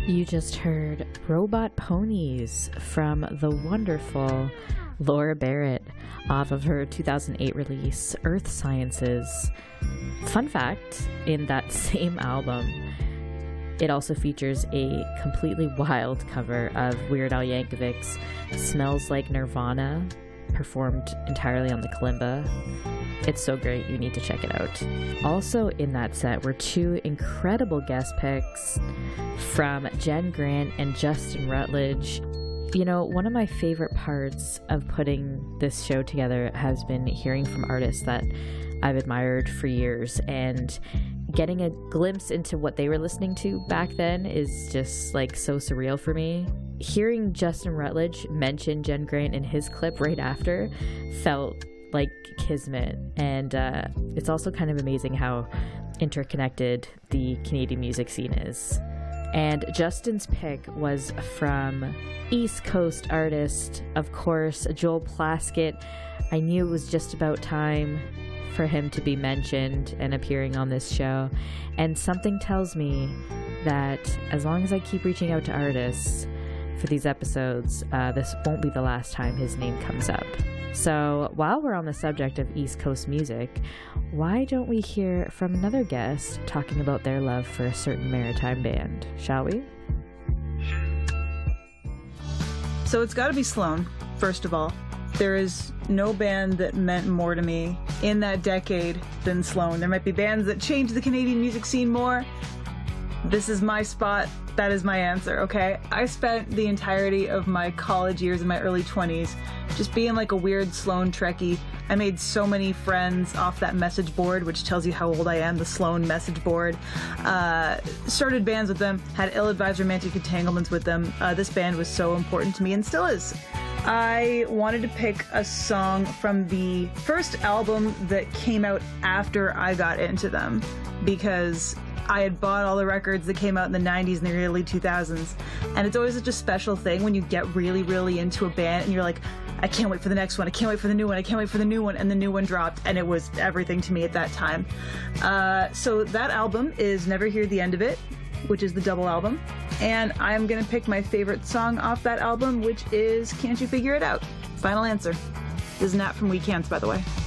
You just heard Robot Ponies from the wonderful Laura Barrett off of her 2008 release, Earth Sciences. Fun fact, in that same album, it also features a completely wild cover of Weird Al Yankovic's Smells Like Nirvana, performed entirely on the kalimba. It's so great, you need to check it out. Also in that set were two incredible guest picks from Jen Grant and Justin Rutledge. You know, one of my favorite parts of putting this show together has been hearing from artists that I've admired for years, and getting a glimpse into what they were listening to back then is just like so surreal for me. Hearing Justin Rutledge mention Jen Grant in his clip right after felt like kismet, and it's also kind of amazing how interconnected the Canadian music scene is. And Justin's pick was from East Coast artist, of course, Joel Plaskett. I knew it was just about time for him to be mentioned and appearing on this show, and something tells me that as long as I keep reaching out to artists for these episodes, this won't be the last time his name comes up. So while we're on the subject of East Coast music, why don't we hear from another guest talking about their love for a certain maritime band, shall we? So it's got to be Sloan, first of all. There is no band that meant more to me in that decade than Sloan. There might be bands that changed the Canadian music scene more. This is my spot. That is my answer, okay? I spent the entirety of my college years in my early 20s just being like a weird Sloan Trekkie. I made so many friends off that message board, which tells you how old I am, the Sloan message board. Started bands with them, had ill-advised romantic entanglements with them. This band was so important to me and still is. I wanted to pick a song from the first album that came out after I got into them, because I had bought all the records that came out in the 90s and the early 2000s, and it's always such a special thing when you get really, really into a band and you're like, I can't wait for the next one, I can't wait for the new one, I can't wait for the new one, and the new one dropped, and it was everything to me at that time. So that album is Never Hear the End of It, which is the double album, and I'm gonna pick my favorite song off that album, which is Can't You Figure It Out? Final answer. This is Nat from Weekends, by the way.